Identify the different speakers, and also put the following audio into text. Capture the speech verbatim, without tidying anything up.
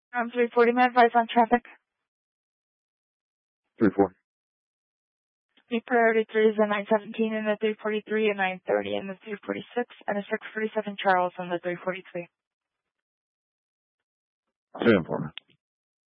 Speaker 1: Um, three forty, my advice on traffic.
Speaker 2: three four.
Speaker 1: The priority three is the nine seventeen and the three forty-three and nine thirty and the three forty-six and the six forty-seven Charles and the three forty-three.
Speaker 2: Same for me.